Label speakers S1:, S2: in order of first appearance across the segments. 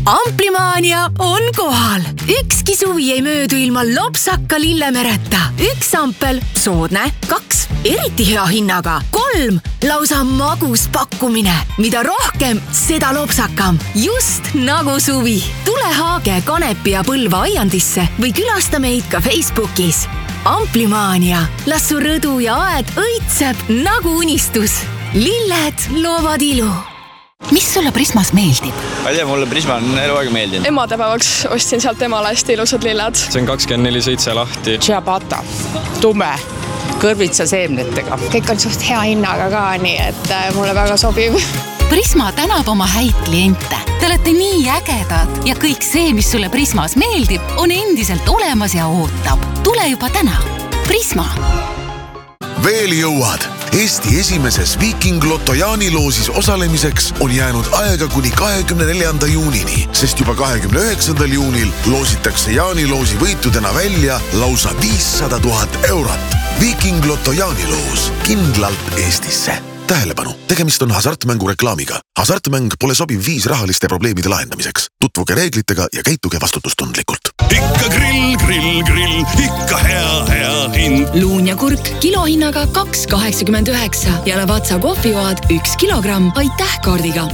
S1: Amplimaania on kohal. Ükski suvi ei möödu ilma lopsaka lillemereta. 1 ampel, soodne, 2 eriti hea hinnaga, 3 lausa magus pakkumine. Mida rohkem, seda lopsakam. Just nagu suvi. Tule Haage, Kanepi ja Põlva aiandisse või külasta meid ka Facebookis. Amplimaania. Las su rõdu ja aed õitseb nagu unistus. Lilled loovad ilu. Mis sulle Prismas meeldib?
S2: Ma ei tea, mulle Prisma on eluaeg meeldinud.
S3: Emadepäevaks ostsin sealt emale hästi ilusad lilled.
S2: See on 24/7 lahti.
S4: Ciabatta, tume, kõrvitsa seemnetega.
S3: Kõik on suht hea hinnaga ka, nii et mulle väga sobib.
S1: Prisma tänab oma häid kliente. Te olete nii ägedad ja kõik see, mis sulle Prismas meeldib, on endiselt olemas ja ootab. Tule juba täna. Prisma.
S5: Veel jõuad. Eesti esimeses Viking Lotto jaaniloosis osalemiseks on jäänud aega kuni 24. juunini, sest juba 29. juunil loositakse jaaniloosi võitudena välja lausa 500 000 eurot. Viking Lotto jaaniloos kindlalt Eestisse. Tähelepanu, tegemist on hasartmängu reklaamiga. Hasartmäng pole sobiv viis rahaliste probleemide lahendamiseks. Tutvuge reeglitega ja käituge vastutustundlikult.
S6: Ikka grill, ikka hea hind.
S1: Luun ja kurk kilohinnaga 2,89 ja Lavazza kohvijoad 1 kilogramm aitähkaardiga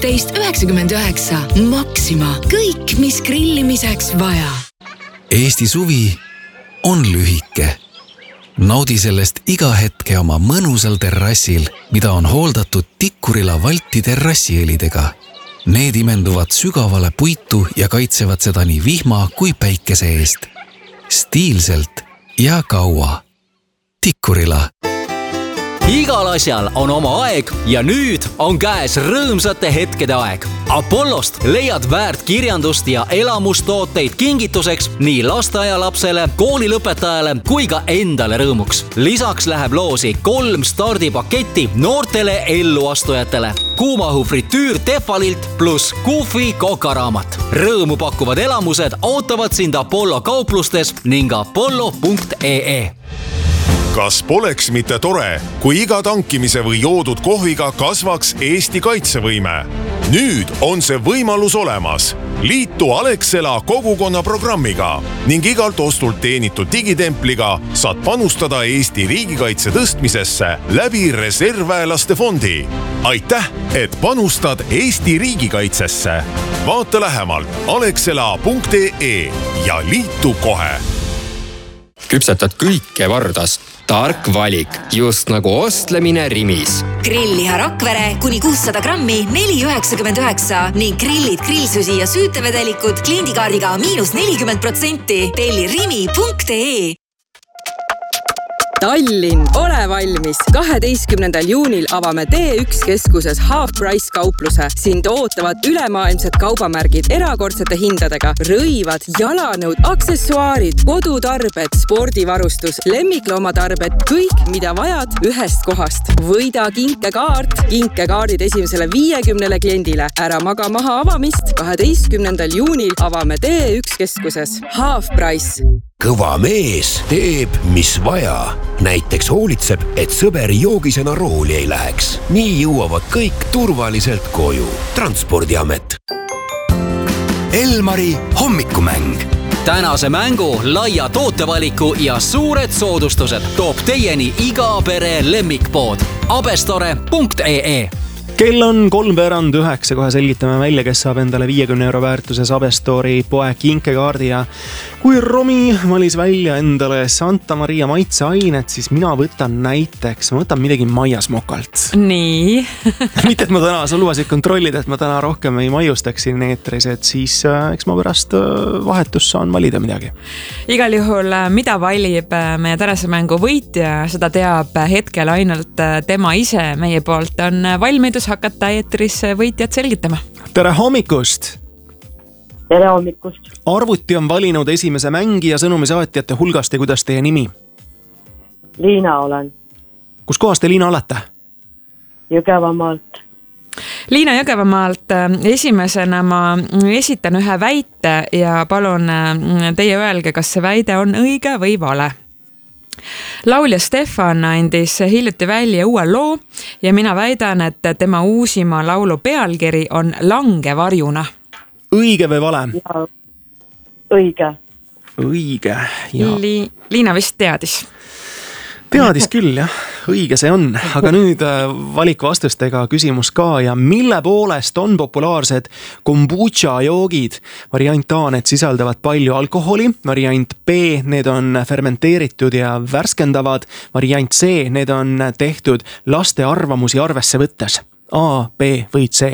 S1: 15,99. Maxima, kõik mis grillimiseks vaja.
S7: Eesti suvi on lühike. Naudi sellest iga hetke oma mõnusal terrassil, mida on hooldatud Tikkurila Valti terrassielidega. Need imenduvad sügavale puitu ja kaitsevad seda nii vihma kui päikese eest. Stiilselt ja kaua. Tikkurila.
S8: Igal asjal on oma aeg ja nüüd on käes rõõmsate hetkede aeg. Apollost leiad väärt kirjandust ja elamustooteid kingituseks nii lasteaialapsele, koolilõpetajale kui ka endale rõõmuks. Lisaks läheb loosi 3 stardipaketti noortele elluastujatele. Kuumahu fritüür Tefalilt pluss Kufi kokaraamat. Rõõmu pakkuvad elamused ootavad sind Apollo kauplustes ning apollo.ee.
S6: Kas poleks mitte tore, kui iga tankimise või joodud kohviga kasvaks Eesti kaitsevõime? Nüüd on see võimalus olemas. Liitu Alexela kogukonna programmiga ning igalt ostult teenitud digitempliga saad panustada Eesti riigikaitse tõstmisesse läbi reservväelaste fondi. Aitäh, et panustad Eesti riigikaitsesse. Vaata lähemalt alexela.ee ja liitu kohe.
S9: Küpsetad kõike Vardas. Tark valik, just nagu ostlemine Rimis.
S10: Grilliha Rakvere kuni 600 grammi 4,99 ning grillid, grillsusi ja süütevedelikud kliendikaardiga -40%. Telli rimi.ee.
S11: Tallinn, ole valmis! 12. juunil avame T1 keskuses Half Price kaupluse. Sind ootavad ülemaailmsed kaubamärgid erakordsete hindadega, rõivad, jalanõud, aksessuaarid, kodutarbed, spordivarustus, lemmikloomatarbed, kõik, mida vajad ühest kohast. Võida kinkekaart, kinkekaardid esimesele 50 kliendile. Ära maga maha avamist. 12. juunil avame T1 keskuses Half Price.
S12: Kõva mees teeb, mis vaja. Näiteks hoolitseb, et sõber joogisena rooli ei läheks. Nii jõuavad kõik turvaliselt koju. Transpordiamet.
S7: Elmari hommikumäng.
S8: Tänase mängu, laia tootevaliku ja suured soodustused toob teieni iga pere lemmikpood. abestore.ee.
S13: Kell on 8:03, kohe selgitame välja, kes saab endale 50 € väärtuses Abestori poe kinkekaardi ja kui Romi valis välja endale Santa Maria maitseainet, siis mina võtan näiteks, ma võtan midagi maiasmokalt.
S14: Nii.
S13: Mitte, et ma täna, sa lubasid kontrollida, et ma täna rohkem ei maiustaks siin eetris, et siis eks ma pärast vahetus saan valida midagi.
S14: Igal juhul, mida valib meie tänase mängu võitja, seda teab hetkel ainult tema ise. Meie poolt on valmidus hakata eetris võitjad selgitama.
S13: Tere hommikust!
S15: Tere hommikust!
S13: Arvuti on valinud esimese mängija sõnumisaatjate hulgast ja kuidas teie nimi?
S15: Liina olen.
S13: Kus kohas te, Liina, olete?
S15: Jõgevamaalt.
S14: Liina Jõgevamaalt, esimesena ma esitan ühe väite ja palun teie öelge, kas see väide on õige või vale. Laulja Stefan andis hiljuti välja uue loo ja mina väidan, et tema uusima laulu pealkiri on Langevarjuna.
S13: õige või vale?
S15: Õige.
S13: Õige, ja.
S14: Liina vist teadis
S13: küll, jah. Õige see on. Aga nüüd valikvastustega küsimus ka ja mille poolest on populaarsed kombucha joogid? Variant A, need sisaldavad palju alkoholi. Variant B, need on fermenteeritud ja värskendavad. Variant C, need on tehtud laste arvamusi arvesse võttes. A, B või C?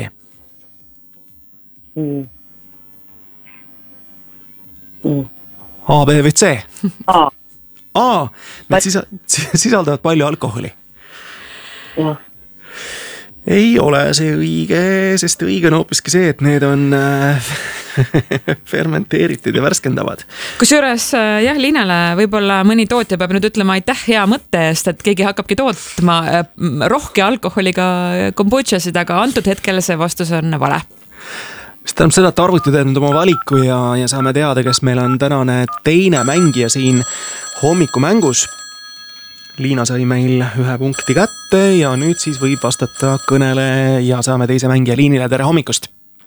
S13: A, B või C? A, need sisaldavad palju alkoholi.
S15: Ja.
S13: Ei ole see õige, sest õige on hoopiski see, et need on fermenteeritud ja värskendavad.
S14: Kusjuures jah, Liinale võib-olla mõni tootja peab nüüd ütlema aitäh hea mõtte eest, et keegi hakkabki tootma rohke alkoholiga kombuchasid, aga antud hetkel see vastus on vale.
S13: Mis tähendab seda, et arvuti teed oma valiku ja saame teada, kes meil on tänane teine mängija siin hommikumängus. Liina sai meil 1 punkti kätte ja nüüd siis võib vastata kõnele ja saame teise mängija liinile. Tere hommikust!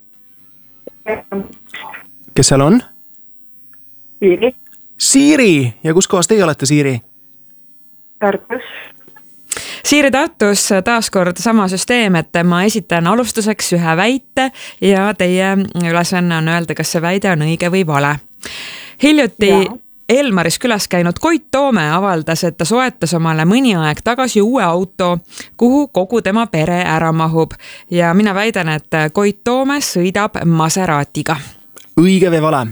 S13: Kes seal on?
S15: Siiri.
S13: Siiri! Ja kus kohas teie olete, Siiri?
S15: Tartus.
S14: Siiri Tartus taaskord sama süsteem, et ma esitan alustuseks ühe väite ja teie ülesanne on öelda, kas see väide on õige või vale. Hiljuti Elmaris külas käinud Koit Toome avaldas, et ta soetas omale mõni aeg tagasi uue auto, kuhu kogu tema pere ära mahub. Ja mina väidan, et Koit Toome sõidab Maseratiga.
S13: Õige või vale?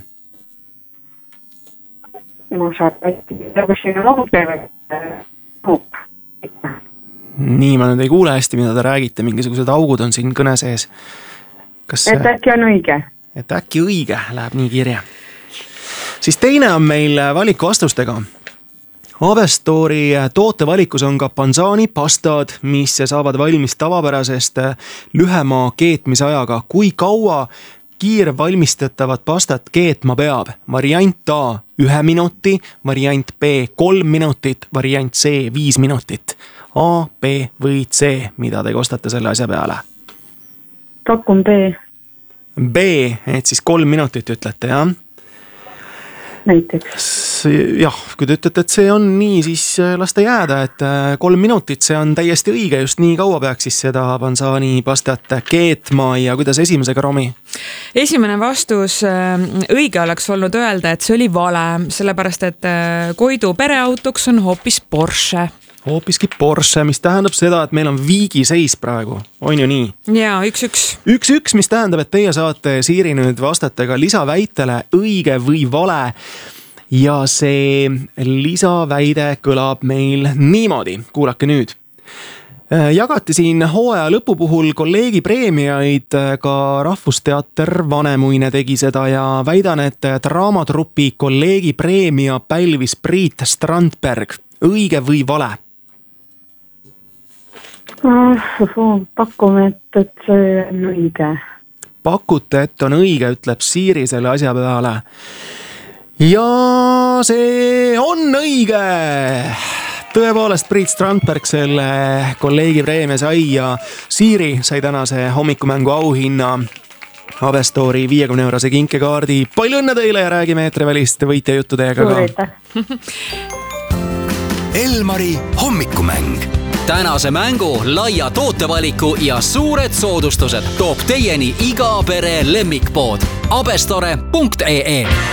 S13: Nii, ma nüüd ei kuule hästi, mida te räägite. Mingisugused augud on siin kõne sees.
S15: Et äkki on õige?
S13: Et äkki õige läheb nii kirja. Siis teine on meil valikvastustega. Avestori tootevalikus on ka Panzani pastad, mis saavad valmis tavapärasest lühema keetmisajaga. Kui kaua kiirvalmistatavat pastat keetma peab? Variant A 1 minuti, variant B 3 minutit, variant C 5 minutit. A, B või C, mida te kostate selle asja peale?
S15: Pakun B.
S13: B, et siis 3 minutit ütlete, jah?
S15: Näiteks.
S13: Jah, kui te ütlete, et see on nii, siis las ta jääda, et 3 minutit, see on täiesti õige, just nii kaua peaks siis seda Panzani pastat keetma ja kuidas esimesega, Romi?
S14: Esimene vastus õige oleks olnud öelda, et see oli vale, sellepärast et Koidu pereautoks on hoopis Porsche.
S13: Hoopiski Porsche, mis tähendab seda, et meil on viigiseis praegu, on ju nii?
S14: Jaa, 1-1.
S13: 1-1, mis tähendab, et teie saate, Siiri, nüüd vastata ka lisaväitele õige või vale. Ja see lisaväide kõlab meil niimoodi, kuulake nüüd. Jagati siin hooaja lõpu puhul kolleegi preemiaid, ka Rahvusteater Vanemuine tegi seda ja väidan, et draamatrupi kolleegi preemia pälvis Priit Strandberg. Õige või vale?
S15: Pakume, et see on õige.
S13: Pakute, et on õige, ütleb Siiri selle asja peale. Ja see on õige! Tõepoolest, Priit Strandberg selle kolleegi preemia sai ja Siiri sai tänase hommikumängu auhinna Avestori 50 eurose kinkekaardi. Palju õnne teile ja räägime eetrivälist võitja juttu teiega ka.
S12: Elmari hommikumäng.
S8: Tänase mängu, laia tootevaliku ja suured soodustused toob teieni iga pere lemmikpood abestore.ee.